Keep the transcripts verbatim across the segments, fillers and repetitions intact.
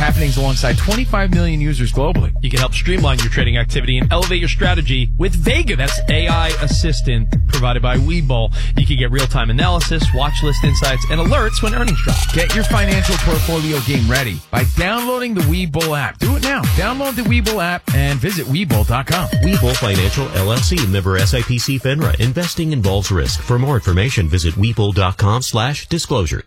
happenings alongside twenty-five million users globally. You can help streamline your trading activity and elevate your strategy with Vega. That's A I assistant provided by Webull. You can get real-time analysis, watch list insights, and alerts when earnings drop. Get your financial portfolio game ready by downloading the Webull app. Do it now. Download the Webull app and visit Webull dot com. Webull Financial, L L C, member S I P C FINRA. Investing involves risk. For more information, visit Webull dot com slash disclosure.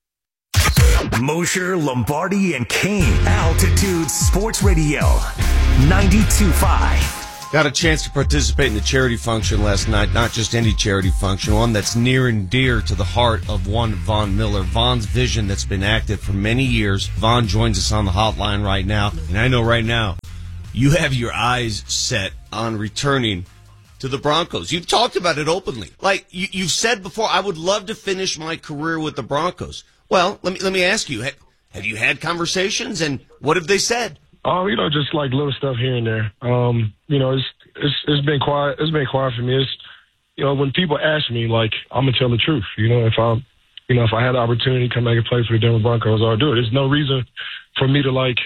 Mosher, Lombardi, and Kane. Altitude Sports Radio, ninety-two point five. Got a chance to participate in the charity function last night. Not just any charity function, one that's near and dear to the heart of one Von Miller. Von's vision that's been active for many years. Von joins us on the hotline right now. And I know right now you have your eyes set on returning to the Broncos. You've talked about it openly. Like you, you've said before, I would love to finish my career with the Broncos. Well, let me let me ask you, have you had conversations, and what have they said? Oh, you know, just like little stuff here and there. Um, you know, it's it's it's been quiet. It's been quiet for me. It's, you know, when people ask me, like, I'm gonna tell the truth. You know, if I, you know, if I had the opportunity to come back and play for the Denver Broncos, I'll do it. There's no reason for me to like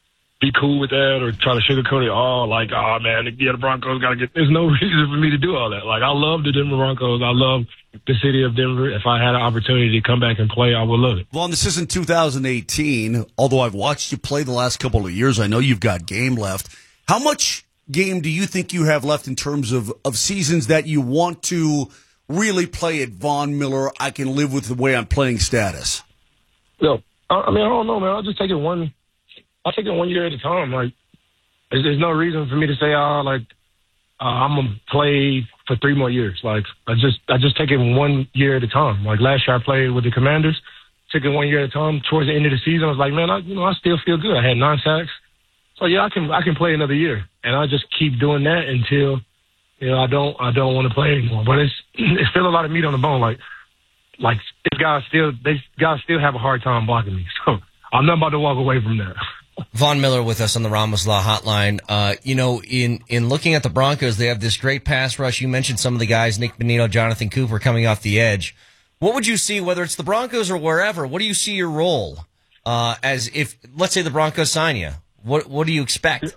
be cool with that or try to sugarcoat it. Oh, like, oh man, yeah, the Broncos gotta get. There's no reason for me to do all that. Like, I love the Denver Broncos. I love the city of Denver. If I had an opportunity to come back and play, I would love it. Vaughn, this isn't two thousand eighteen. Although I've watched you play the last couple of years, I know you've got game left. How much game do you think you have left in terms of, of seasons that you want to really play at Von Miller? I can live with the way I'm playing status. No, I, I mean, I don't know, man. I'll just take it one. I'll take it one year at a time. Like, there's, there's no reason for me to say, oh, like, uh, I'm gonna play for three more years. Like, I just, I just take it one year at a time. Like last year, I played with the Commanders, took it one year at a time. Towards the end of the season, I was like, man, I, you know, I still feel good. I had nine sacks, so yeah, I can, I can play another year, and I just keep doing that until, you know, I don't, I don't want to play anymore. But it's, it's still a lot of meat on the bone. Like, like these guys still, they guys still have a hard time blocking me. So I'm not about to walk away from that. Von Miller with us on the Ramos Law Hotline. Uh, you know, in, in looking at the Broncos, they have this great pass rush. You mentioned some of the guys, Nick Bonito, Jonathan Cooper coming off the edge. What would you see, whether it's the Broncos or wherever, what do you see your role uh, as if, let's say the Broncos sign you? What what do you expect?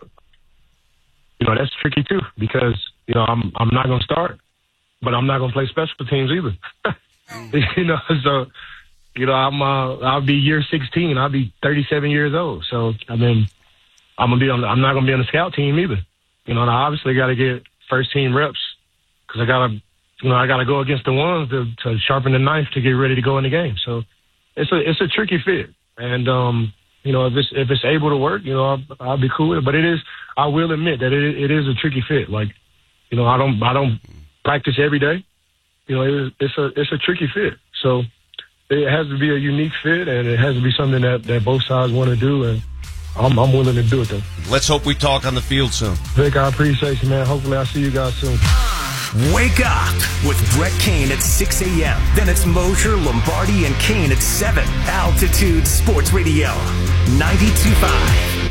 You know, that's tricky too because, you know, I'm I'm not going to start, but I'm not going to play special teams either. You know, so... You know, I'm, uh, I'll be year sixteen. I'll be thirty-seven years old. So, I mean, I'm gonna be on, I'm not gonna be on the scout team either. You know, and I obviously got to get first team reps because I gotta, you know, I gotta go against the ones to, to sharpen the knife to get ready to go in the game. So, it's a, it's a tricky fit. And, um, you know, if it's, if it's able to work, you know, I'll, I'll be cool with it. But it is, I will admit that it, it is a tricky fit. Like, you know, I don't, I don't practice every day. You know, it is, it's a, it's a tricky fit. So. It has to be a unique fit, and it has to be something that, that both sides want to do, and I'm, I'm willing to do it, though. Let's hope we talk on the field soon. Vic, I appreciate you, man. Hopefully I'll see you guys soon. Wake up with Brett Kane at six a.m. Then it's Mosher, Lombardi, and Kane at seven. Altitude Sports Radio, ninety-two point five.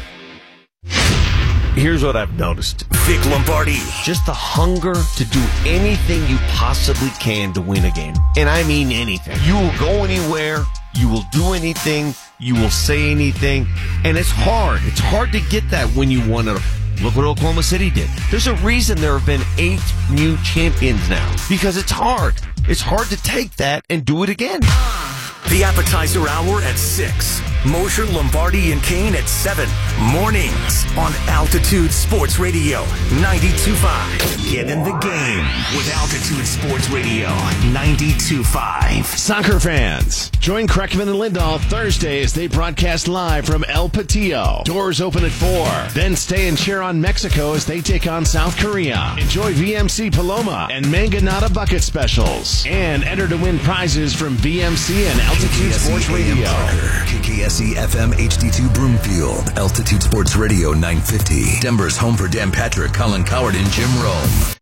Here's what I've noticed. Vic Lombardi. Just the hunger to do anything you possibly can to win a game. And I mean anything. You will go anywhere. You will do anything. You will say anything. And it's hard. It's hard to get that when you want to. Look what Oklahoma City did. There's a reason there have been eight new champions now. Because it's hard. It's hard to take that and do it again. The appetizer hour at six. Mosher, Lombardi, and Kane at seven. Mornings on Altitude Sports Radio, ninety-two point five. Get in the game with Altitude Sports Radio, ninety-two point five. Soccer fans, join Kreckman and Lindahl Thursday as they broadcast live from El Patillo. Doors open at four. Then stay and cheer on Mexico as they take on South Korea. Enjoy V M C Paloma and Manganata bucket specials. And enter to win prizes from V M C and Altitude Sports Radio. K K S E F M H D two Broomfield. Altitude Sports Radio nine fifty. Denver's home for Dan Patrick, Colin Coward, and Jim Rome.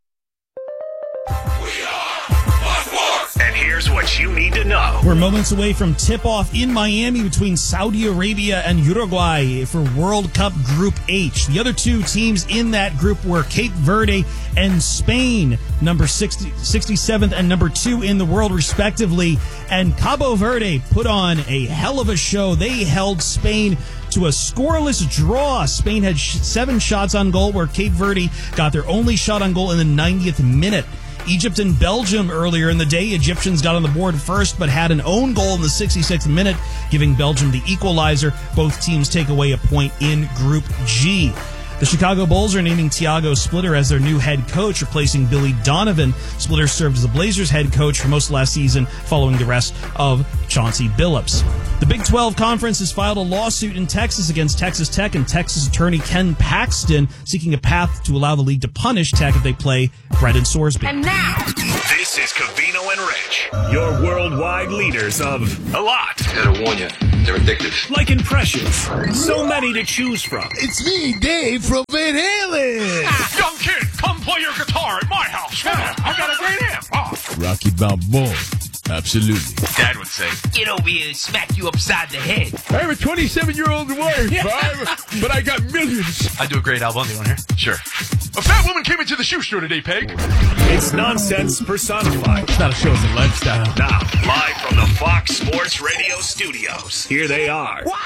And here's what you need to know. We're moments away from tip-off in Miami between Saudi Arabia and Uruguay for World Cup Group H. The other two teams in that group were Cape Verde and Spain, number sixty, sixty-seventh and number two in the world, respectively. And Cabo Verde put on a hell of a show. They held Spain to a scoreless draw. Spain had sh- seven shots on goal, where Cape Verde got their only shot on goal in the ninetieth minute. Egypt and Belgium earlier in the day. Egyptians got on the board first, but had an own goal in the sixty-sixth minute, giving Belgium the equalizer. Both teams take away a point in Group G. The Chicago Bulls are naming Thiago Splitter as their new head coach, replacing Billy Donovan. Splitter served as the Blazers head coach for most of last season, following the rest of Chauncey Billups. The Big twelve Conference has filed a lawsuit in Texas against Texas Tech and Texas attorney Ken Paxton, seeking a path to allow the league to punish Tech if they play Brendan Sorsby. And now, this is Covino and Rich, your worldwide leaders of a lot. Gotta warn you, they're addictive. Like impressions, so many to choose from. It's me, Dave from Van Halen. Ah, young kid, come play your guitar at my house. Yeah, I got a great amp. Oh. Rocky Balboa. Absolutely. Dad would say, get over here and smack you upside the head. I have a twenty-seven-year-old wife, Bob, but I got millions. I do a great Al Bundy one here. Sure. A fat woman came into the shoe store today, Peg. It's nonsense personified. It's not a show, it's a lifestyle. Now, live from the Fox Sports Radio studios, here they are. Wow!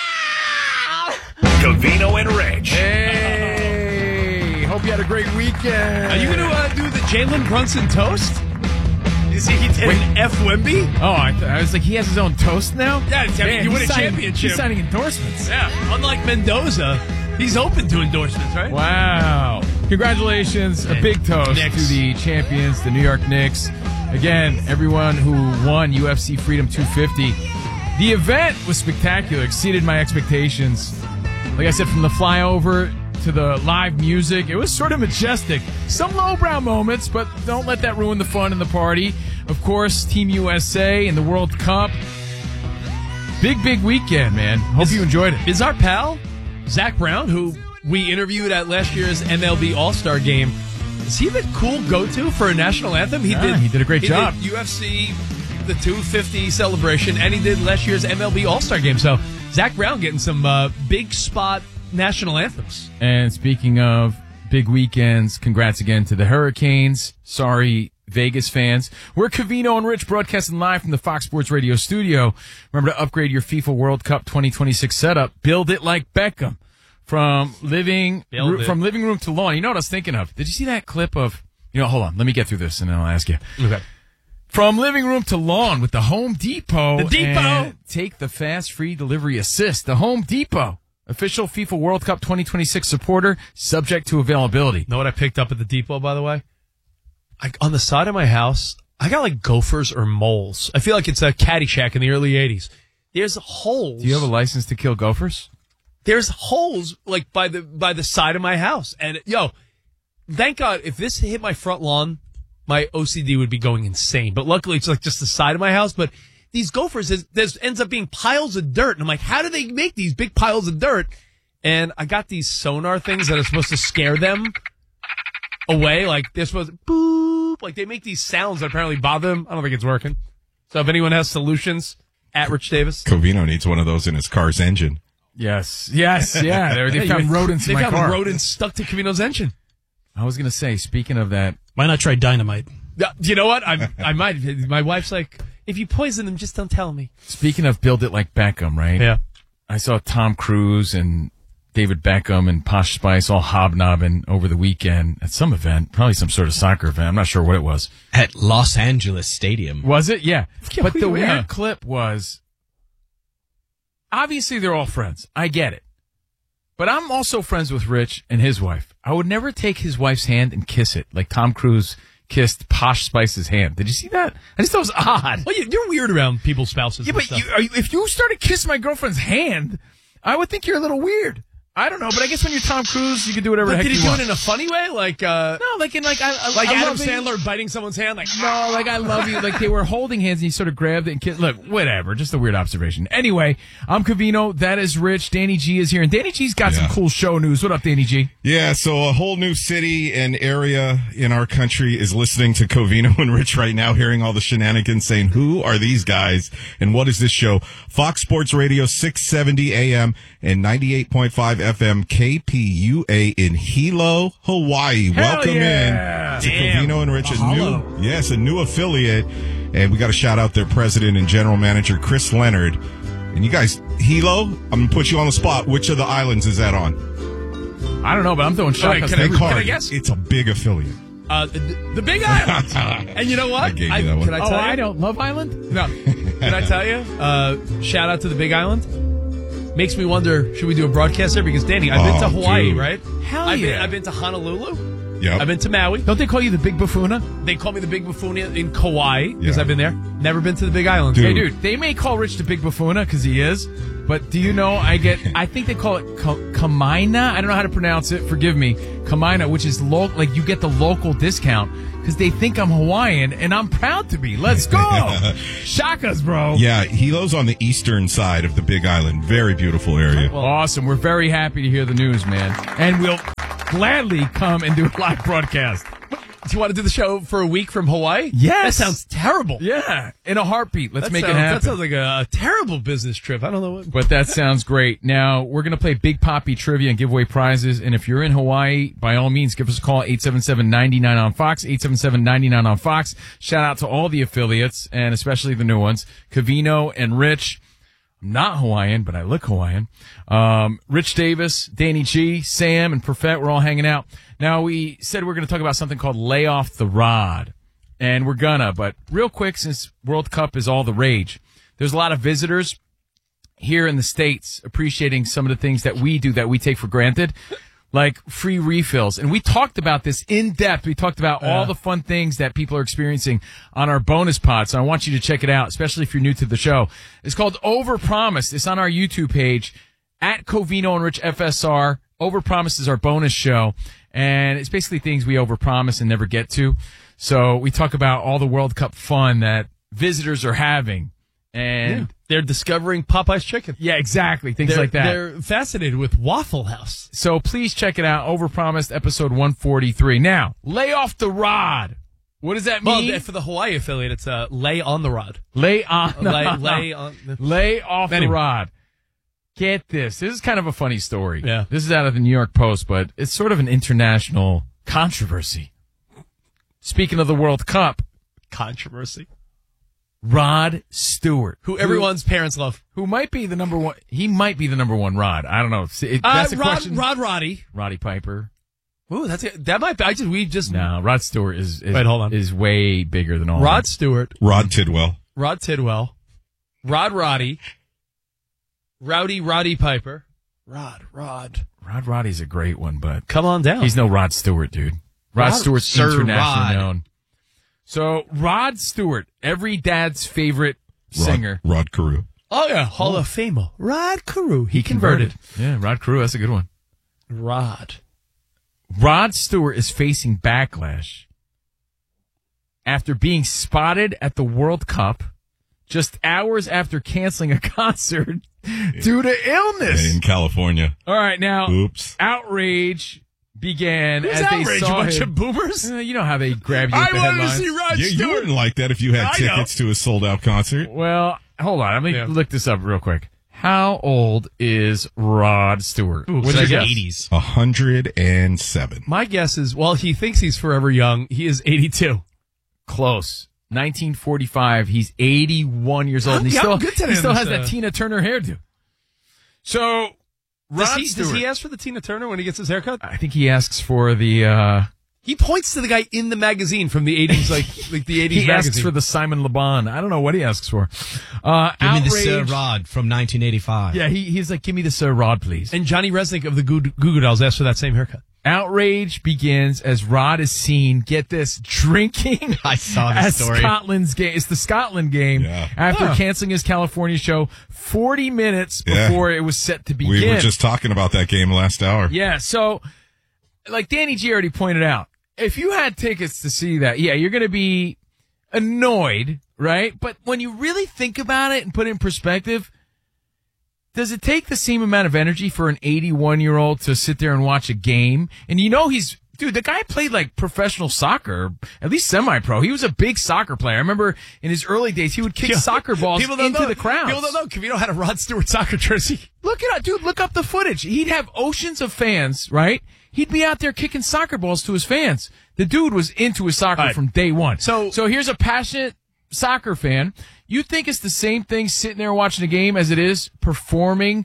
Covino and Rich. Hey, hope you had a great weekend. Are you going to uh, do the Jalen Brunson toast? You see, he did Wait. an F. Wemby? Oh, I, th- I was like, he has his own toast now? Yeah, I mean, Man, you win a signing, championship. He's signing endorsements. Yeah, unlike Mendoza, he's open to endorsements, right? Wow. Congratulations. A big toast Knicks. to the champions, the New York Knicks. Again, everyone who won U F C Freedom two fifty. The event was spectacular, exceeded my expectations. Like I said, from the flyover to the live music, it was sort of majestic. Some lowbrow moments, but don't let that ruin the fun and the party. Of course, Team U S A and the World Cup. Big, big weekend, man. Hope is, you enjoyed it. Is our pal, Zach Brown, who we interviewed at last year's M L B All-Star Game, is he the cool go-to for a national anthem? He yeah, did. He did a great he job. Did U F C, the two fifty celebration, and he did last year's M L B All-Star Game. So Zach Brown getting some uh, big spot national anthems. And speaking of big weekends, congrats again to the Hurricanes. Sorry, Vegas fans. We're Covino and Rich, broadcasting live from the Fox Sports Radio studio. Remember to upgrade your FIFA World Cup twenty twenty-six setup. Build it like Beckham. From living ro- from living room to lawn. You know what I was thinking of? Did you see that clip of, you know, hold on, let me get through this and then I'll ask you. Okay. From living room to lawn with the Home Depot. The Depot! And take the fast free delivery assist. The Home Depot. Official FIFA World Cup twenty twenty-six supporter, subject to availability. Know what I picked up at the Depot, by the way? I, on the side of my house, I got like gophers or moles. I feel like it's a Caddyshack in the early eighties. There's holes. Do you have a license to kill gophers? There's holes like by the by the side of my house. And yo, thank God, if this hit my front lawn, my O C D would be going insane. But luckily it's like just the side of my house. But these gophers, there ends up being piles of dirt. And I'm like, how do they make these big piles of dirt? And I got these sonar things that are supposed to scare them away. Like they're supposed to boop. Like they make these sounds that apparently bother them. I don't think it's working. So if anyone has solutions, at Rich Davis. Covino needs one of those in his car's engine. Yes, yes, yeah. They, they found rodents in they my found car. rodents stuck to Covino's engine. I was going to say, speaking of that. Why not try dynamite? You know what? I I might. My wife's like, if you poison them, just don't tell me. Speaking of build it like Beckham, right? Yeah. I saw Tom Cruise and David Beckham and Posh Spice all hobnobbing over the weekend at some event, probably some sort of soccer event. I'm not sure what it was. At Los Angeles Stadium. Was it? Yeah. yeah but the yeah. weird clip was, obviously they're all friends. I get it. But I'm also friends with Rich and his wife. I would never take his wife's hand and kiss it like Tom Cruise kissed Posh Spice's hand. Did you see that? I just thought it was odd. Well, you're weird around people's spouses. Yeah, but you, are you, if you started kissing my girlfriend's hand, I would think you're a little weird. I don't know, but I guess when you're Tom Cruise, you can do whatever but the heck did he you do want. it in a funny way? Like, uh... No, like in, like, I, I Like I Adam love Sandler it. biting someone's hand? Like, no, like, I love you. Like, they were holding hands and he sort of grabbed it and kissed. Look, whatever. Just a weird observation. Anyway, I'm Covino. That is Rich. Danny G is here. And Danny G's got yeah. some cool show news. What up, Danny G? Yeah, so a whole new city and area in our country is listening to Covino and Rich right now, hearing all the shenanigans, saying, who are these guys and what is this show? Fox Sports Radio, six seventy A M and ninety-eight point five F M, K P U A in Hilo, Hawaii. Hell Welcome yeah. in to Damn. Covino and Rich, Mahalo. a new, yes, a new affiliate. And we got to shout out their president and general manager, Chris Leonard. And you guys, Hilo, I'm going to put you on the spot. Which of the islands is that on? I don't know, but I'm throwing shot. Wait, Can, can I- I, can I guess? It's a big affiliate. Uh, the, the Big Island. And you know what? I gave you that one. Can I tell oh, you? I don't. Love Island? No. Can I tell you? Uh, shout out to the Big Island. Makes me wonder, should we do a broadcast there? Because, Danny, I've been Oh, to Hawaii, dude. right? Hell I've Been, yeah. I've been to Honolulu. Yep. I've been to Maui. Don't they call you the Big Buffoona? They call me the Big Buffoona in Kauai because Yeah. I've been there. Never been to the Big Island. Dude. Hey, dude, they may call Rich the Big Buffoona because he is, but do you know I get, I think they call it Ka- Kamaina? I don't know how to pronounce it. Forgive me. Kamaina, which is lo- like you get the local discount because they think I'm Hawaiian and I'm proud to be. Let's go. Shakas, bro. Yeah, Hilo's on the eastern side of the Big Island. Very beautiful area. Well, awesome. We're very happy to hear the news, man. And we'll gladly come and do a live broadcast. Do you want to do the show for a week from Hawaii? Yes. That sounds terrible. Yeah. In a heartbeat. Let's That make sounds, it happen. That sounds like a, a terrible business trip. I don't know what. But that sounds great. Now, we're going to play Big Poppy Trivia and give away prizes. And if you're in Hawaii, by all means, give us a call, eight seven seven, nine nine on Fox, eight seven seven, nine nine on Fox. Shout out to all the affiliates, and especially the new ones, Covino and Rich. I'm not Hawaiian, but I look Hawaiian. Um, Rich Davis, Danny G, Sam, and Perfett, we're all hanging out. Now, we said we're going to talk about something called Lay Off the Rod. And we're gonna, but real quick, since World Cup is all the rage, there's a lot of visitors here in the States appreciating some of the things that we do that we take for granted, like free refills. And we talked about this in depth. We talked about all the fun things that people are experiencing on our bonus pod. So I want you to check it out, especially if you're new to the show. It's called Overpromise. It's on our YouTube page at Covino and Rich F S R. Overpromise is our bonus show. And it's basically things we overpromise and never get to. So we talk about all the World Cup fun that visitors are having. And Yeah. They're discovering Popeye's chicken. yeah, exactly. Things They're- like that. They're fascinated with Waffle House. So please check it out. Overpromised, episode one forty-three. Now, lay off the rod. What does that mean? Well, for the Hawaii affiliate, it's uh, lay on the rod. Lay on. lay, lay on. The- Lay off Anyway. the rod. Get this. This is kind of a funny story. Yeah. This is out of the New York Post, but it's sort of an international controversy. Speaking of the World Cup, Controversy. Rod Stewart, Who everyone's parents love. who might be the number one, he might be the number one Rod. I don't know. It- Uh, That's a Rod, question. Rod Roddy. Roddy Piper. Ooh, that's it. That might be. I just we just No, Rod Stewart is, is Wait, hold on. is way bigger than all. Rod that. Stewart, Rod Tidwell. Rod Tidwell, Rod Roddy, Rowdy Roddy Piper, Rod Rod. Rod Roddy's a great one, but Come on down. he's no Rod Stewart, dude. Rod, Rod- Stewart's Sir internationally Rod. known. So Rod Stewart, every dad's favorite Rod, singer. Rod Carew. oh yeah, Hall of Famer Rod Carew. He, converted. Yeah, Rod Carew. That's a good one. Rod. Rod Stewart is facing backlash after being spotted at the World Cup just hours after canceling a concert due to illness. In California. All right, now, Oops. outrage began Who's as they outraged? saw A bunch him. of boomers? Uh, you know how they grab you with I the wanted to headlines. see Rod You, you Stewart. wouldn't like that if you had I know. tickets to a sold out concert. Well, hold on. Let me Yeah. look this up real quick. How old is Rod Stewart? Ooh, What's should I your guess? guess? eighties. one hundred seven. My guess is, well, he thinks he's forever young. He is eighty-two. Close. nineteen forty-five. He's eighty-one years old. How- And he how still, good today he on still this, has uh, that Tina Turner hairdo. So, Does Rod he, does Stewart. he ask for the Tina Turner when he gets his haircut? I think he asks for the, uh, He points to the guy in the magazine from the eighties, like like the eighties he magazine. asks for the Simon Le Bon. I don't know what he asks for. Uh, Give me the Sir outrage- Rod from nineteen eighty-five. Yeah, he, he's like, give me the Sir Rod, please. and Johnny Resnick of the Goo Goo Goo Dolls asked for that same haircut. Outrage begins as Rod is seen, get this, drinking I saw at this story. Scotland's game. It's the Scotland game Yeah. after Huh. canceling his California show forty minutes Yeah. before it was set to begin. We were just talking about that game last hour. Yeah, so like Danny G already pointed out, if you had tickets to see that, yeah, you're going to be annoyed, right? But when you really think about it and put it in perspective, does it take the same amount of energy for an eighty-one-year-old to sit there and watch a game? And you know he's, dude, the guy played like professional soccer, at least semi-pro. He was a big soccer player. I remember in his early days, he would kick soccer balls People don't into know, the crowd. People don't know. Covino had a Rod Stewart soccer jersey. Look it up, dude. Look up the footage. He'd have oceans of fans, right? He'd be out there kicking soccer balls to his fans. The dude was into his soccer All right. from day one. So- so here's a passionate soccer fan You think it's the same thing sitting there watching a game as it is performing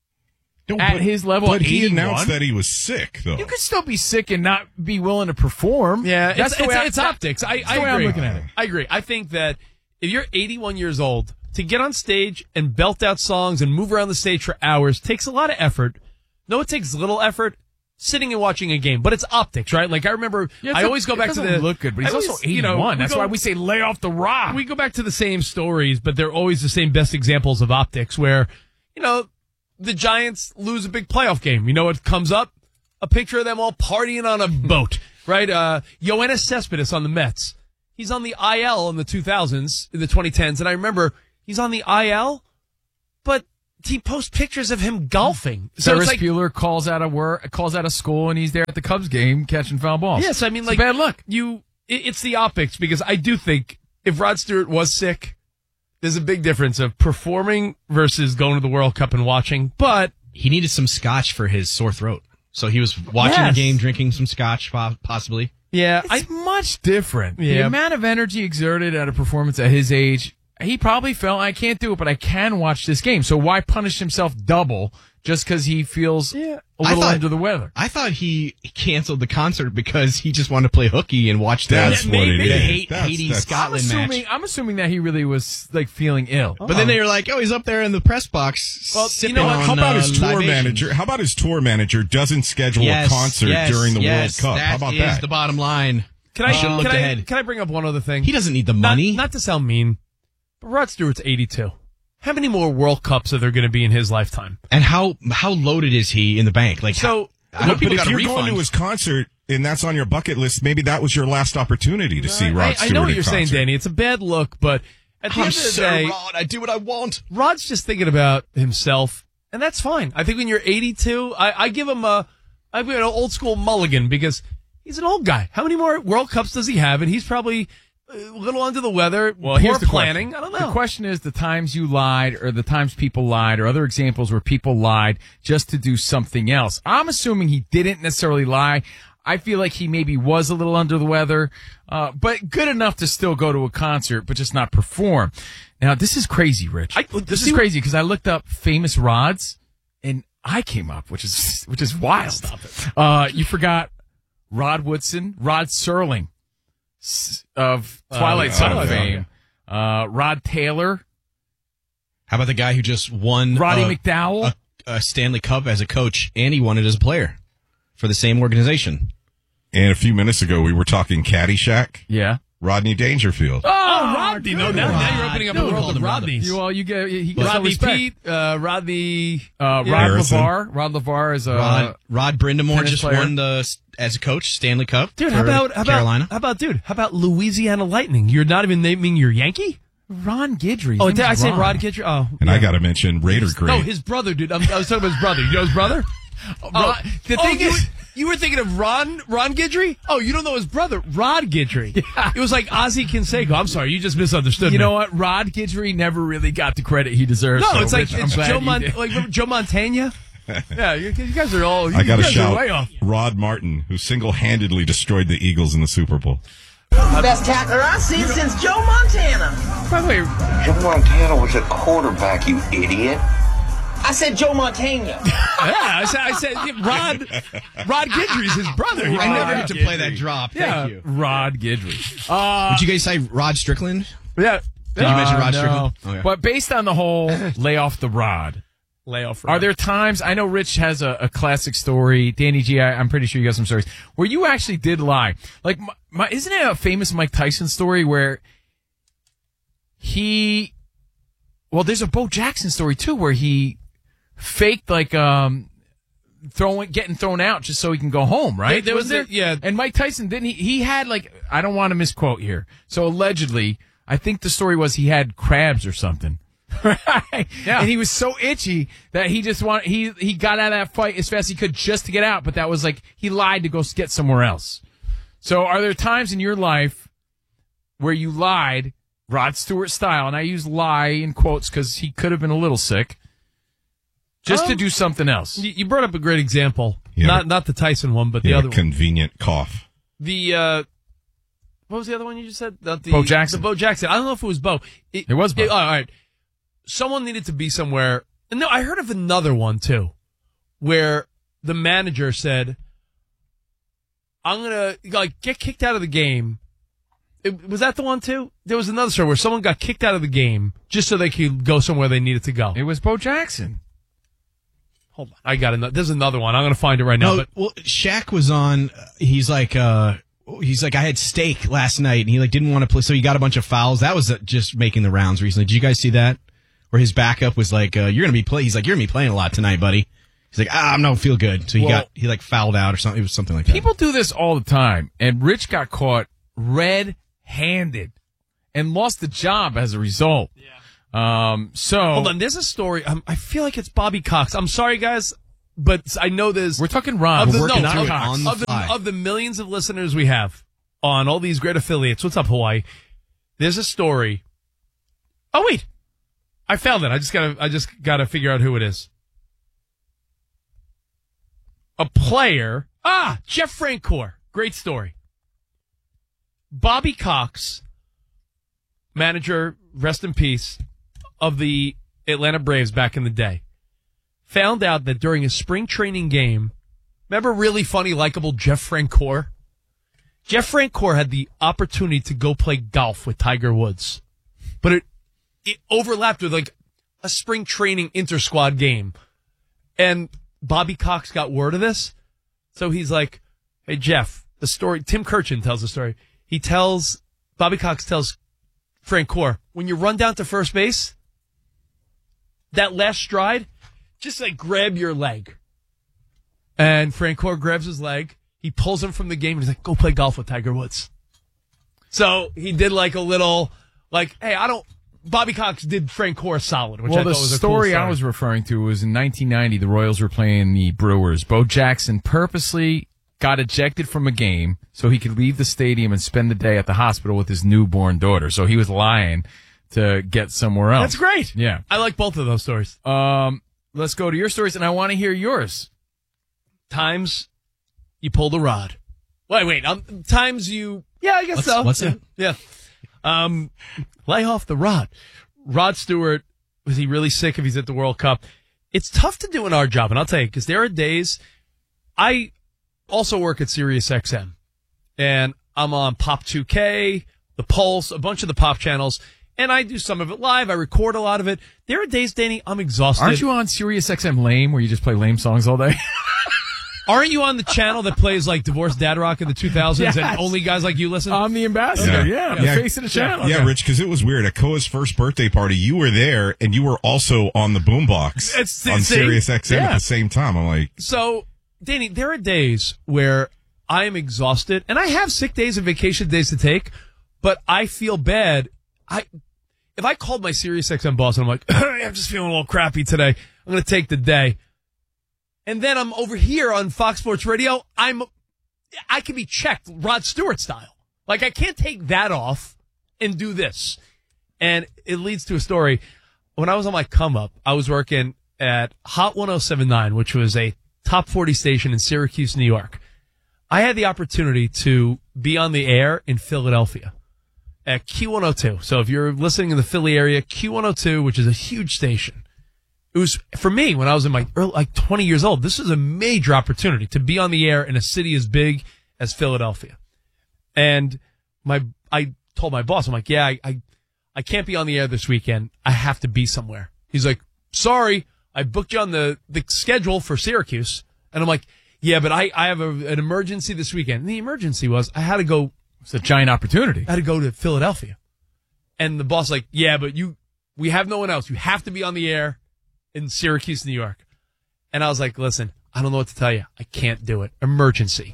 No, at but- his level? But at he eighty-one? announced that he was sick, though. You could still be sick and not be willing to perform. Yeah, that's it's, the way it's, I- it's that- optics. I, that's I the way agree. I'm looking at it. I agree. I think that if you're eighty-one years old, to get on stage and belt out songs and move around the stage for hours takes a lot of effort. No, it takes little effort. Sitting and watching a game, but it's optics, right? Like I remember, Yeah, it's I a- always go it back to doesn't the look good, but he's I always, also you know, eighty-one. we That's go- why we say lay off the rock. We go back to the same stories, but they're always the same best examples of optics where, you know, the Giants lose a big playoff game. You know what comes up? A picture of them all partying on a boat, right? Uh, Yoenis Cespedes on the Mets. He's on the I L in the two thousands, in the twenty tens, and I remember he's on the I L, but he posts pictures of him golfing. So Ferris it's like, Bueller calls out of work, calls out of school, and he's there at the Cubs game catching foul balls. yes, I mean, It's like, bad luck. You, it, it's the optics because I do think if Rod Stewart was sick, there's a big difference of performing versus going to the World Cup and watching. But he needed some scotch for his sore throat. So he was watching Yes. the game, drinking some scotch, po- possibly. yeah, It's much different. The Yeah. amount of energy exerted at a performance at his age, he probably felt, I can't do it, but I can watch this game. So why punish himself double just because he feels a I little thought- under the weather? I thought he canceled the concert because he just wanted to play hooky and watch the, That's what it the is. Haiti That's- that's- I'm Scotland assuming, match. I'm assuming that he really was like feeling ill. But then they were like, "Oh, he's up there in the press box, Well, sipping you know what? on How about uh, his tour libations." manager? How about his tour manager doesn't schedule Yes, a concert yes, during the yes, World Cup? How about That is that? the bottom line. can He I, should have can, looked I ahead. can I bring up one other thing? He doesn't need the Not- money. Not, to sound mean, but Rod Stewart's eighty-two. How many more World Cups are there going to be in his lifetime? And how how loaded is he in the bank? Like, So, how, I hope But people if got a you're refund. going to his concert and that's on your bucket list, maybe that was your last opportunity to see Rod I, I Stewart know what in you're saying, concert. Danny. It's a bad look, but at the I'm end of the Sir day, Rod. I do what I want. Rod's just thinking about himself, and that's fine. I think when you're eighty-two, I, I give him a, I give him an old school mulligan because he's an old guy. How many more World Cups does he have? And he's probably a little under the weather. Well, poor here's the planning. question. I don't know. The question is the times you lied or the times people lied or other examples where people lied just to do something else. I'm assuming he didn't necessarily lie. I feel like he maybe was a little under the weather, uh, but good enough to still go to a concert, but just not perform. Now, this is crazy, Rich. I- this see- is crazy because I looked up famous rods and I came up, which is, which is wild. Stop it. Uh, you forgot Rod Woodson, Rod Serling s- of Twilight Oh, Zone yeah. fame, uh, Rod Taylor, How about the guy who just won Roddy uh, McDowell. a, a Stanley Cup as a coach, and he won it as a player for the same organization? And a few minutes ago, we were talking Caddyshack. Yeah. Rodney Dangerfield. Oh, Rodney. No, now, now you're opening up Dude, a world called of him Rodney. Rodneys. You all, you get he gets no Rodney respect. Pete, uh, Rodney, Uh, Yeah. Rod Harrison. LeVar. Rod LeVar is a Rod Rod Brindamore tennis just player. won the as a coach Stanley Cup. dude. for How about how Carolina? about how about dude? How about Louisiana Lightning? You're not even naming your Yankee. Ron Guidry. His Oh, name's did I say Ron. Rod Guidry? Oh, And I got to mention Raider great. no, his brother, dude. I'm, I was talking about his brother. You know his brother? Oh, Ron- the oh, thing you, is- you were thinking of Ron Ron Guidry? Oh, you don't know his brother, Rod Guidry. Yeah. It was like Ozzie Canseco. I'm sorry, you just misunderstood You me. know what? Rod Guidry never really got the credit he deserves. No, so it's like Rich, I'm it's glad Joe you Mon- did. like remember Joe Montana. Yeah, you, you guys are all. You I got to guys are shout way off. Rod Martin, who single-handedly destroyed the Eagles in the Super Bowl. Best tackler I've seen since Joe Montana. By the way, Joe Montana was a quarterback, you idiot. I said Joe Montana. Yeah, I said, I said yeah, Rod Rod Guidry's his brother. He I never Rod get to play that drop. yeah, Thank you. Rod Guidry. Uh, Would you guys say Rod Strickland? Yeah, Did you mention uh, Rod no. Strickland? Okay. But based on the whole lay off the rod, layoff. are there times, I know Rich has a, a classic story, Danny G, I, I'm pretty sure you got some stories, where you actually did lie. Like, my, my, isn't it a famous Mike Tyson story where he, well, there's a Bo Jackson story too, where he faked like, um, throwing, getting thrown out just so he can go home, right? There- there was Wasn't the- yeah. And Mike Tyson, didn't he, he had like, I don't want to misquote here. So allegedly, I think the story was he had crabs or something. Right? Yeah. And he was so itchy that he just wanted, he, he got out of that fight as fast as he could just to get out, but that was like, he lied to go get somewhere else. So are there times in your life where you lied, Rod Stewart style, and I use lie in quotes because he could have been a little sick, just to Um, do something else? You you brought up a great example. Yeah. Not not the Tyson one, but the Yeah, other one. convenient cough. The uh, what was the other one you just said? The, the, Bo Jackson. The Bo Jackson. I don't know if it was Bo. It, It was Bo. all right. Someone needed to be somewhere. No, I heard of another one too, where the manager said, I'm going to like get kicked out of the game. It, was that the one too? There was another story where someone got kicked out of the game just so they could go somewhere they needed to go. It was Bo Jackson. Hold on. I got another. There's another one. I'm going to find it right now. No, but well, Shaq was on. He's like, uh, he's like, I had steak last night, and he like didn't want to play, so he got a bunch of fouls. That was uh, just making the rounds recently. Did you guys see that? Where his backup was like, uh, "You're gonna be play." He's like, "You're gonna be playing a lot tonight, buddy." He's like, "Ah, I don't feel good." So he Well, got he like fouled out or something. It was something like that. People do this all the time, and Rich got caught red-handed and lost the job as a result. Yeah. Um. So hold on. There's a story. Um, I feel like it's Bobby Cox. I'm sorry, guys, but I know there's. We're talking Ron. Of the, We're working no, through of, it on the of, the, fly. of the millions of listeners we have on all these great affiliates. What's up, Hawaii? There's a story. Oh wait. I found it. I just gotta, I just gotta figure out who it is. A player. Ah, Jeff Francoeur. Great story. Bobby Cox, manager, rest in peace, of the Atlanta Braves back in the day, found out that during a spring training game, remember really funny, likable Jeff Francoeur? Jeff Francoeur had the opportunity to go play golf with Tiger Woods, but it It overlapped with like a spring training inter-squad game. And Bobby Cox got word of this. So he's like, hey, Jeff, the story, Tim Kirchin tells the story. He tells, Bobby Cox tells Francoeur, when you run down to first base, that last stride, just like grab your leg. And Francoeur grabs his leg. He pulls him from the game and he's like, go play golf with Tiger Woods. So he did like a little, like, hey, I don't, Bobby Cox did Francoeur solid, which well, I the thought was a story, cool story I was referring to was in nineteen ninety, the Royals were playing the Brewers. Bo Jackson purposely got ejected from a game so he could leave the stadium and spend the day at the hospital with his newborn daughter. So he was lying to get somewhere else. That's great. Yeah. I like both of those stories. Um, let's go to your stories, and I want to hear yours. Times you pulled a rod. Wait, wait. Um, times you, yeah, I guess What's- so. what's yeah. that? Yeah. Um, lay off the rod. Rod Stewart, was he really sick if he's at the World Cup? It's tough to do in our job, and I'll tell you, because there are days, I also work at Sirius X M, and I'm on Pop two K, The Pulse, a bunch of the pop channels, and I do some of it live. I record a lot of it. There are days, Danny, I'm exhausted. Aren't you on Sirius X M Lame, where you just play lame songs all day? Aren't you on the channel that plays like Divorced Dad Rock in the two thousands Yes. and only guys like you listen? I'm the ambassador, yeah. Yeah. Face of the channel. Yeah, Okay. Rich, because it was weird. At Koa's first birthday party, you were there, and you were also on the boombox It's- on see? Sirius X M Yeah. at the same time. I'm like, So, Danny, there are days where I am exhausted, and I have sick days and vacation days to take, but I feel bad. I if I called my Sirius X M boss and I'm like, I'm just feeling a little crappy today, I'm going to take the day. And then I'm over here on Fox Sports Radio, I'm I can be checked Rod Stewart style. Like, I can't take that off and do this. And it leads to a story. When I was on my come up, I was working at Hot one oh seven point nine, which was a top forty station in Syracuse, New York. I had the opportunity to be on the air in Philadelphia at Q one oh two. So if you're listening in the Philly area, Q one oh two, which is a huge station. It was, for me, when I was in my early, like twenty years old, this was a major opportunity to be on the air in a city as big as Philadelphia. And my, I told my boss, I'm like, yeah, I, I, I can't be on the air this weekend. I have to be somewhere. He's like, sorry, I booked you on the, the schedule for Syracuse. And I'm like, yeah, but I, I have a, an emergency this weekend. And the emergency was I had to go. It's a giant opportunity. I had to go to Philadelphia. And the boss like, yeah, but you, we have no one else. You have to be on the air in Syracuse, New York. And I was like, listen, I don't know what to tell you. I can't do it. Emergency.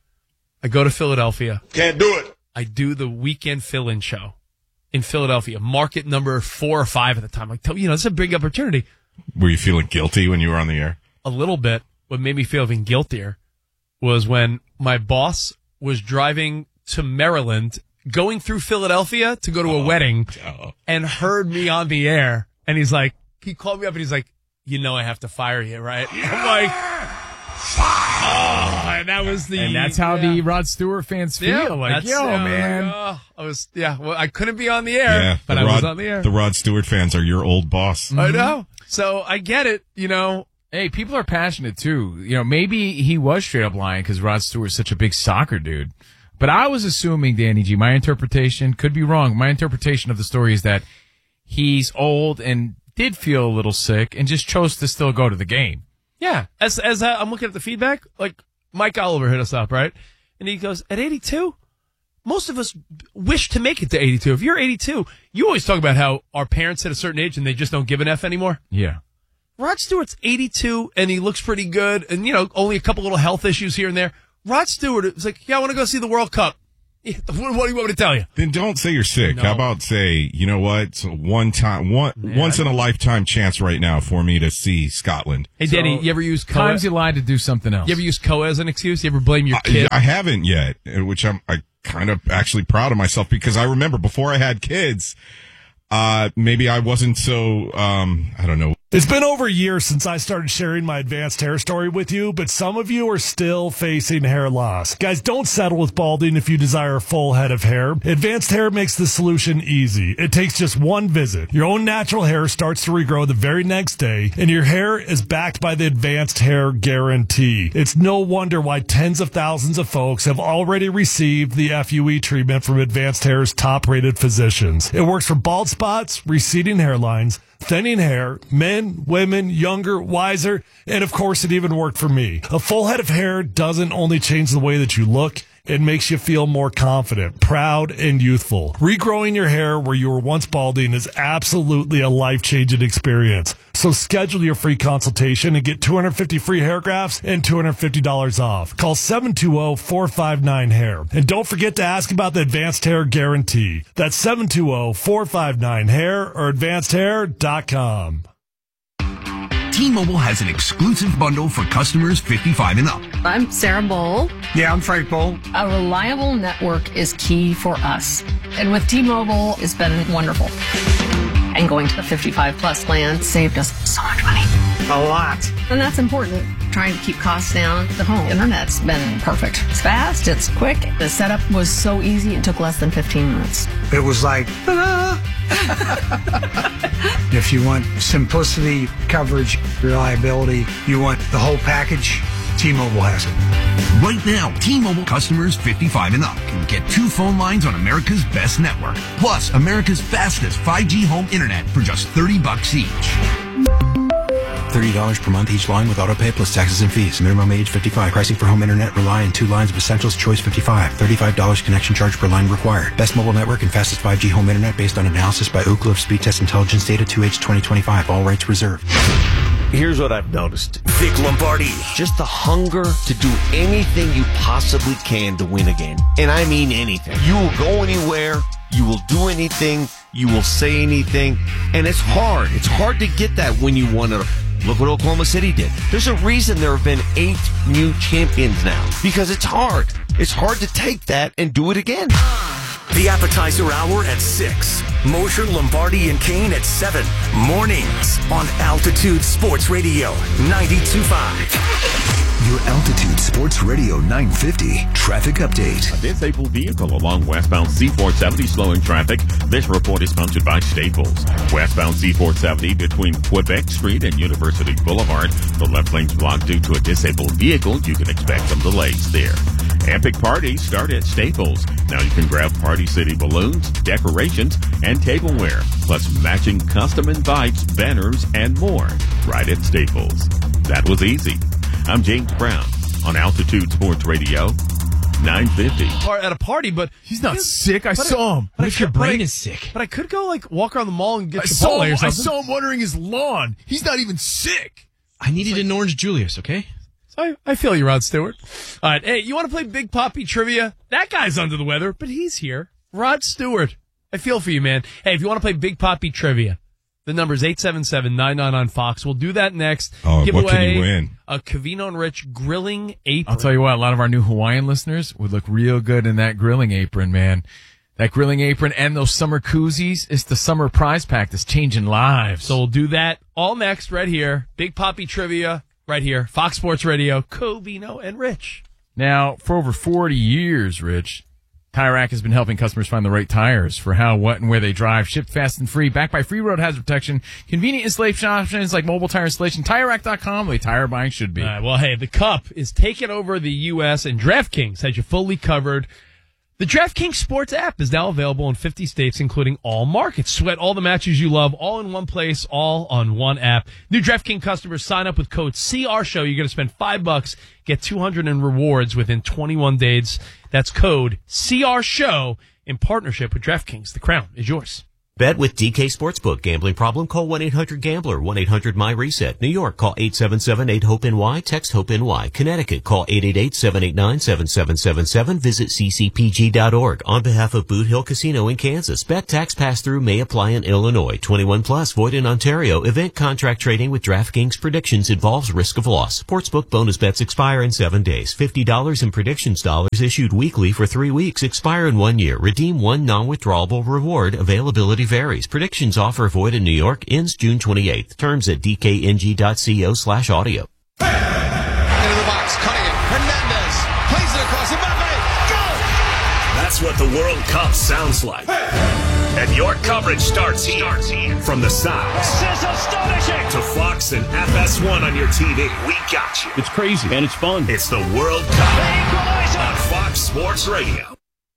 I go to Philadelphia. Can't do it. I do the weekend fill-in show in Philadelphia, market number four or five at the time. Like, you know, it's a big opportunity. were you feeling guilty when you were on the air? A little bit. What made me feel even guiltier was when my boss was driving to Maryland, going through Philadelphia to go to a Oh, wedding, oh. and heard me on the air. And he's like, he called me up and he's like, you know I have to fire you, right? I'm like, oh, and that was the, and that's how yeah. the Rod Stewart fans feel. Yeah, like, that's, yo, uh, man. like, oh, I was, yeah. Well, I couldn't be on the air, Yeah, but the I Rod, was on the air. The Rod Stewart fans are your old boss. I know. So I get it. You know. Hey, people are passionate too. You know, maybe he was straight up lying because Rod Stewart's such a big soccer dude. But I was assuming, Danny G, my interpretation could be wrong. My interpretation of the story is that he's old and did feel a little sick and just chose to still go to the game. Yeah. As as I, I'm looking at the feedback, like Mike Oliver hit us up, right? And he goes, at eighty-two, most of us wish to make it to eighty-two. If you're eighty-two, you always talk about how our parents hit a certain age and they just don't give an F anymore. Yeah. Rod Stewart's eighty-two and he looks pretty good and, you know, only a couple little health issues here and there. Rod Stewart is like, yeah, I want to go see the World Cup. Yeah, what, what do you want me to tell you? Then don't say you're sick. No. How about say, you know what? It's a one time, one Yeah. once in a lifetime chance right now for me to see Scotland. Hey, Danny, you ever use Coa? Times you lied to do something else. You ever use Coa as an excuse? You ever blame your kid? I, I haven't yet, which I'm I kind of actually proud of myself because I remember before I had kids, uh, maybe I wasn't so, um, I don't know. It's been over a year since I started sharing my advanced hair story with you, but some of you are still facing hair loss. Guys, don't settle with balding if you desire a full head of hair. Advanced Hair makes the solution easy. It takes just one visit. Your own natural hair starts to regrow the very next day, and your hair is backed by the Advanced Hair Guarantee. It's no wonder why tens of thousands of folks have already received the F U E treatment from Advanced Hair's top-rated physicians. It works for bald spots, receding hairlines, thinning hair, men, women, younger, wiser, and of course it even worked for me. A full head of hair doesn't only change the way that you look, it makes you feel more confident, proud, and youthful. Regrowing your hair where you were once balding is absolutely a life-changing experience. So schedule your free consultation and get two hundred fifty free hair grafts and two hundred fifty dollars off. Call seven two zero, four five nine, hair. And don't forget to ask about the Advanced Hair Guarantee. That's seven two zero, four five nine, hair or advanced hair dot com. T-Mobile has an exclusive bundle for customers fifty-five and up. I'm Sarah Bowl. Yeah, I'm Frank Bowl. A reliable network is key for us. And with T-Mobile, it's been wonderful. And going to the fifty-five plus plan saved us so much money. A lot. And that's important. Trying to keep costs down. The home internet's been perfect. It's fast, it's quick. The setup was so easy, it took less than fifteen minutes. It was like, ta-da! If you want simplicity, coverage, reliability, you want the whole package, T-Mobile has it. Right now, T-Mobile customers fifty-five and up can get two phone lines on America's best network, plus America's fastest five G home internet for just thirty bucks each. thirty dollars per month each line with autopay plus taxes and fees. Minimum age fifty-five. Pricing for home internet rely on two lines of Essentials Choice fifty-five. thirty-five dollars connection charge per line required. Best mobile network and fastest five G home internet based on analysis by Oak Cliff Speed Test Intelligence Data two H twenty twenty-five. All rights reserved. Here's what I've noticed. Vic Lombardi. Just the hunger to do anything you possibly can to win a game. And I mean anything. You will go anywhere. You will do anything. You will say anything. And it's hard. It's hard to get that when you want to. Look what Oklahoma City did. There's a reason there have been eight new champions now. Because it's hard. It's hard to take that and do it again. The Appetizer Hour at six. Mosher, Lombardi, and Kane at seven. Mornings on Altitude Sports Radio ninety-two point five. Your Altitude Sports Radio nine fifty traffic update. A disabled vehicle along westbound C four seventy slowing traffic. This report is sponsored by Staples. Westbound C four seventy between Quebec Street and University Boulevard. The left lane's blocked due to a disabled vehicle. You can expect some delays there. Epic parties start at Staples. Now you can grab Party City balloons, decorations, and tableware, plus matching custom invites, banners, and more right at Staples. That was easy. I'm James Brown on Altitude Sports Radio nine fifty. At a party, but he's not sick. I saw him. What if your brain is sick? But I could go like walk around the mall and get I Chipotle saw, or him, something. I saw him watering his lawn. He's not even sick. I needed an orange Julius, okay? I, I feel you, Rod Stewart. All right, hey, you want to play Big Poppy Trivia? That guy's under the weather, but he's here. Rod Stewart. I feel for you, man. Hey, if you want to play Big Poppy Trivia, the number is eight seven seven, nine nine nine, Fox. We'll do that next. Oh, Give what away can you win? A Covino and Rich grilling apron. I'll tell you what, a lot of our new Hawaiian listeners would look real good in that grilling apron, man. That grilling apron and those summer koozies. It's the summer prize pack that's changing lives. So we'll do that all next right here. Big Poppy Trivia right here. Fox Sports Radio, Covino and Rich. Now, for over forty years, Rich, Tire Rack has been helping customers find the right tires for how, what, and where they drive. Shipped fast and free, backed by free road hazard protection, convenient installation options like mobile tire installation, Tire Rack dot com, the way tire buying should be. All right, well, hey, the Cup is taking over the U S, and DraftKings has you fully covered. The DraftKings Sports app is now available in fifty states, including all markets. Sweat all the matches you love, all in one place, all on one app. New DraftKings customers sign up with code C R Show. You're going to spend five bucks, get two hundred in rewards within twenty-one days. That's code C R Show in partnership with DraftKings. The crown is yours. Bet with D K Sportsbook. Gambling problem? Call one eight hundred gambler, one eight hundred my reset. New York, call eight seven seven eight hope N Y, text HOPE-NY. Connecticut, call eight eight eight seven eight nine seven seven seven seven. Visit c c p g dot org. On behalf of Boot Hill Casino in Kansas, bet tax pass-through may apply in Illinois. twenty-one plus, void in Ontario. Event contract trading with DraftKings predictions involves risk of loss. Sportsbook bonus bets expire in seven days. fifty dollars in predictions dollars issued weekly for three weeks. Expire in one year. Redeem one non-withdrawable reward. Availability varies. Predictions offer void in New York. Ends June twenty-eighth. Terms at d k n g dot co slash audio. Into the box, cutting it. Hernandez plays it across. Mbappe, go! That's what the World Cup sounds like. And your coverage starts here. From the South. This is astonishing. To Fox and F S one on your T V. We got you. It's crazy and it's fun. It's the World Cup on Fox Sports Radio.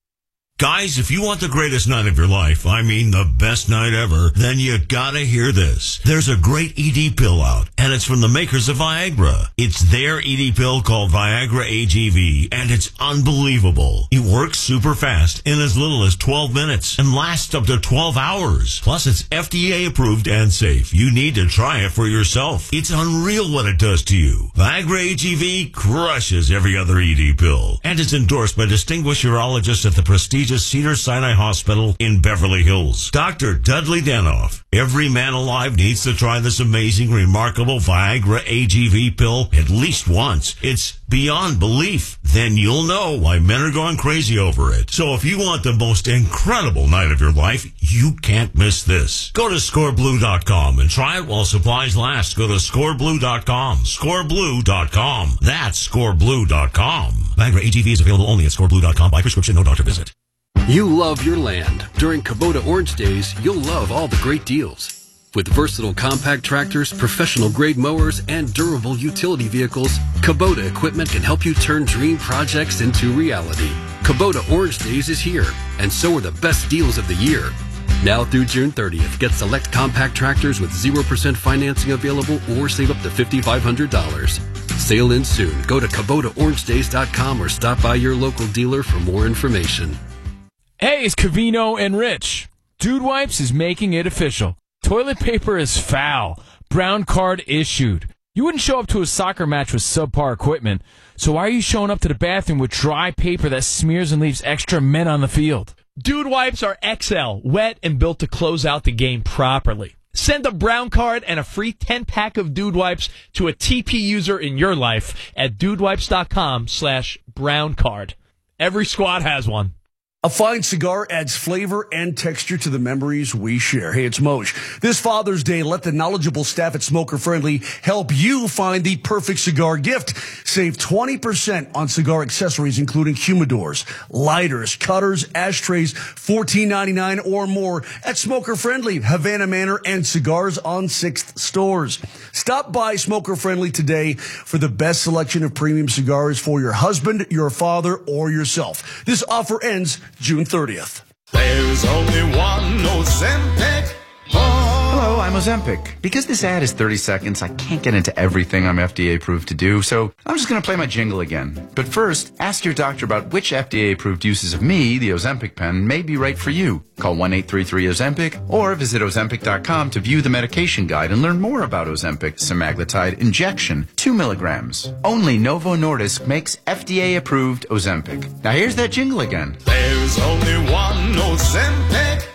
Guys, if you want the greatest night of your life, I mean the best night ever, then you gotta hear this. There's a great E D pill out, and it's from the makers of Viagra. It's their E D pill called Viagra A G V, and it's unbelievable. It works super fast in as little as twelve minutes and lasts up to twelve hours. Plus, it's F D A approved and safe. You need to try it for yourself. It's unreal what it does to you. Viagra A G V crushes every other E D pill, and it's endorsed by distinguished urologists at the prestigious Cedars-Sinai Hospital in Beverly Hills. Doctor Dudley Danoff. Every man alive needs to try this amazing, remarkable Viagra A G V pill at least once. It's beyond belief. Then you'll know why men are going crazy over it. So if you want the most incredible night of your life, you can't miss this. Go to score blue dot com and try it while supplies last. Go to score blue dot com. score blue dot com. That's score blue dot com. Viagra A G V is available only at score blue dot com by prescription, no doctor visit. You love your land. During Kubota Orange Days, you'll love all the great deals. With versatile compact tractors, professional-grade mowers, and durable utility vehicles, Kubota equipment can help you turn dream projects into reality. Kubota Orange Days is here, and so are the best deals of the year. Now through June thirtieth, get select compact tractors with zero percent financing available or save up to five thousand five hundred dollars. Sale ends soon. Go to Kubota Orange Days dot com or stop by your local dealer for more information. Hey, it's Covino and Rich. Dude Wipes is making it official. Toilet paper is foul. Brown card issued. You wouldn't show up to a soccer match with subpar equipment, so why are you showing up to the bathroom with dry paper that smears and leaves extra men on the field? Dude Wipes are X L, wet and built to close out the game properly. Send a brown card and a free ten-pack of Dude Wipes to a T P user in your life at dudewipes.com slash brown card. Every squad has one. A fine cigar adds flavor and texture to the memories we share. Hey, it's Moj. This Father's Day, let the knowledgeable staff at Smoker Friendly help you find the perfect cigar gift. Save twenty percent on cigar accessories, including humidors, lighters, cutters, ashtrays, fourteen ninety-nine or more at Smoker Friendly, Havana Manor, and Cigars on sixth stores. Stop by Smoker Friendly today for the best selection of premium cigars for your husband, your father, or yourself. This offer ends June thirtieth. There's only one Ozempic. Hello, I'm Ozempic. Because this ad is thirty seconds, I can't get into everything I'm F D A approved to do, so I'm just going to play my jingle again. But first, ask your doctor about which F D A approved uses of me, the Ozempic pen, may be right for you. Call one eight three three Ozempic or visit Ozempic dot com to view the medication guide and learn more about Ozempic semaglutide injection, two milligrams. Only Novo Nordisk makes F D A approved Ozempic. Now here's that jingle again. There's only one Ozempic.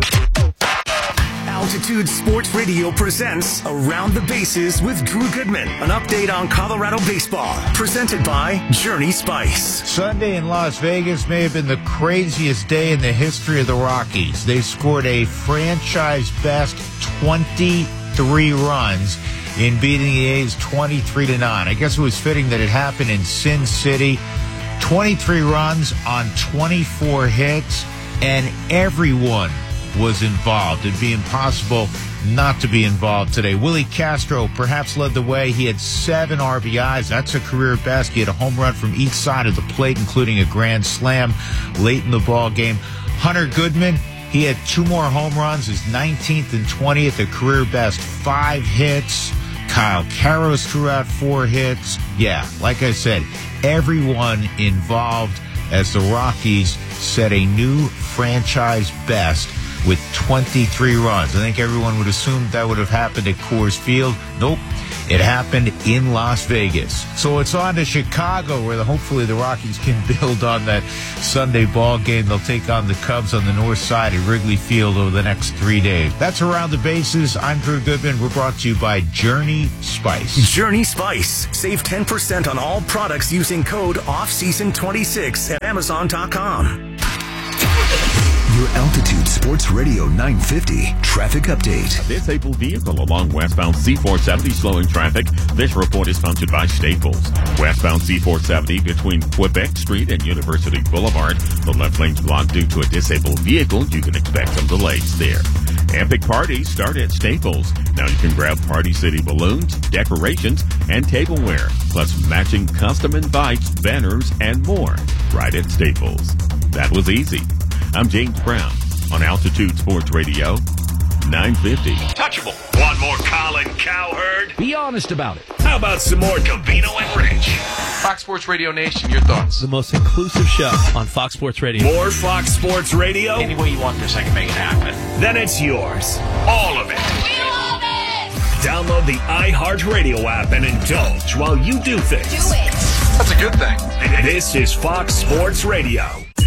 Altitude Sports Radio presents Around the Bases with Drew Goodman. An update on Colorado baseball. Presented by Journey Spice. Sunday in Las Vegas may have been the craziest day in the history of the Rockies. They scored a franchise-best twenty-three runs in beating the A's twenty-three to nine. I guess it was fitting that it happened in Sin City. twenty-three runs on twenty-four hits, and everyone was involved. It'd be impossible not to be involved today. Willie Castro perhaps led the way. He had seven R B Is. That's a career best. He had a home run from each side of the plate, including a grand slam late in the ball game. Hunter Goodman, he had two more home runs, his nineteenth and twentieth, a career best, five hits. Kyle Karros threw out four hits. Yeah, like I said, everyone involved as the Rockies set a new franchise best with twenty-three runs. I think everyone would assume that would have happened at Coors Field. Nope. It happened in Las Vegas. So it's on to Chicago, where the, hopefully the Rockies can build on that Sunday ball game. They'll take on the Cubs on the north side at Wrigley Field over the next three days. That's Around the Bases. I'm Drew Goodman. We're brought to you by Journey Spice. Journey Spice. Save ten percent on all products using code off season twenty-six at amazon dot com. Your Altitude Sports Radio nine fifty traffic update. A disabled vehicle along westbound C four seventy slowing traffic. This report is sponsored by Staples. Westbound C four seventy between Quebec Street and University Boulevard. The left lane's blocked due to a disabled vehicle. You can expect some delays there. Epic parties start at Staples. Now you can grab Party City balloons, decorations, and tableware, plus matching custom invites, banners, and more right at Staples. That was easy. I'm James Brown on Altitude Sports Radio nine fifty. Touchable. Want more Colin Cowherd? Be honest about it. How about some more Covino and Rich? Fox Sports Radio Nation, your thoughts? The most inclusive show on Fox Sports Radio. More Fox Sports Radio? Any way you want this, I can make it happen. Then it's yours. All of it. We love it! Download the iHeartRadio app and indulge while you do things. Do it! That's a good thing. This is Fox Sports Radio.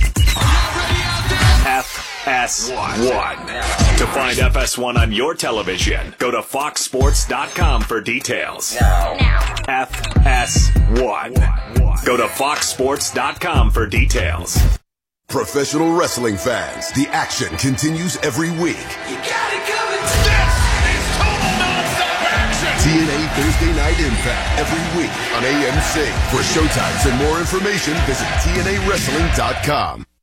F S one. To find F S one on your television, go to fox sports dot com for details. Now. F S one. Go to fox sports dot com for details. Professional wrestling fans, the action continues every week. You got it coming. This is total nonstop action. T N A Thursday Night Impact every week on A M C. For showtimes and more information, visit T N A wrestling dot com.